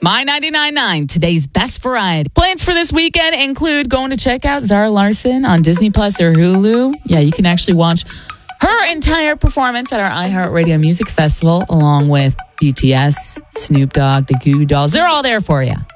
My 99.9, today's best variety. Plans for this weekend include going to check out Zara Larsson on Disney Plus or Hulu. Yeah, you can actually watch her entire performance at our iHeartRadio Music Festival, along with BTS, Snoop Dogg, the Goo Dolls. They're all there for you.